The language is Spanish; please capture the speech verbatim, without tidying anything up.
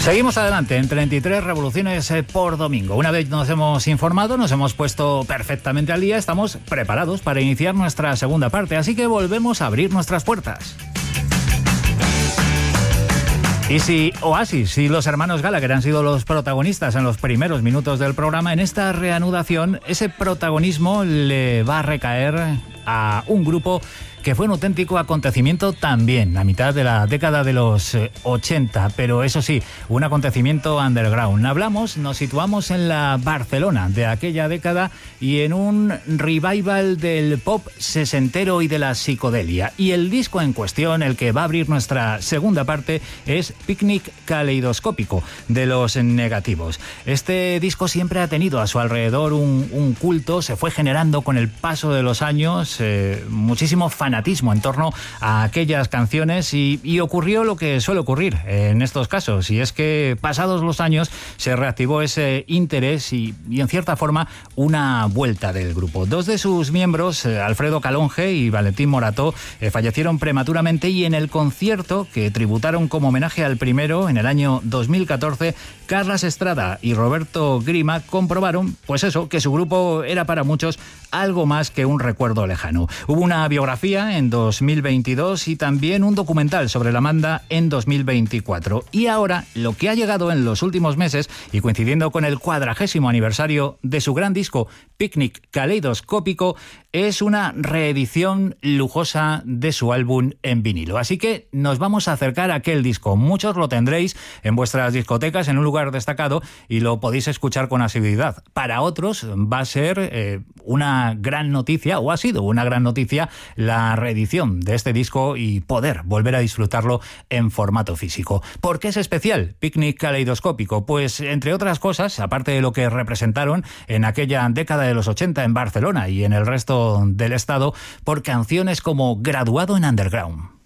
Seguimos adelante en treinta y tres revoluciones por domingo. Una vez nos hemos informado, nos hemos puesto perfectamente al día, estamos preparados para iniciar nuestra segunda parte, así que volvemos a abrir nuestras puertas. Y si Oasis y los hermanos Gallagher han sido los protagonistas en los primeros minutos del programa, en esta reanudación ese protagonismo le va a recaer a un grupo que fue un auténtico acontecimiento también a mitad de la década de los ochenta, pero eso sí, un acontecimiento underground. Hablamos, nos situamos en la Barcelona de aquella década y en un revival del pop sesentero y de la psicodelia. Y el disco en cuestión, el que va a abrir nuestra segunda parte, es Picnic Caleidoscópico, de Los Negativos. Este disco siempre ha tenido a su alrededor un, un culto, se fue generando con el paso de los años eh, muchísimo fanatismo en torno a aquellas canciones y, y ocurrió lo que suele ocurrir en estos casos, y es que pasados los años se reactivó ese interés y, y en cierta forma una vuelta del grupo. Dos de sus miembros, Alfredo Calonge y Valentín Morató, eh, fallecieron prematuramente, y en el concierto que tributaron como homenaje al primero en el año dos mil catorce, Carlas Estrada y Roberto Grima comprobaron, pues eso, que su grupo era para muchos algo más que un recuerdo lejano. Hubo una biografía en dos mil veintidós y también un documental sobre la banda en dos mil veinticuatro. Y ahora, lo que ha llegado en los últimos meses, y coincidiendo con el cuadragésimo aniversario de su gran disco Picnic Caleidoscópico, es una reedición lujosa de su álbum en vinilo. Así que nos vamos a acercar a aquel disco. Muchos lo tendréis en vuestras discotecas en un lugar destacado y lo podéis escuchar con asiduidad. Para otros va a ser eh, una gran noticia, o ha sido una gran noticia, la reedición de este disco y poder volver a disfrutarlo en formato físico. ¿Por qué es especial Picnic Caleidoscópico? Pues, entre otras cosas, aparte de lo que representaron en aquella década de los ochenta en Barcelona y en el resto del estado, por canciones como Graduado en Underground.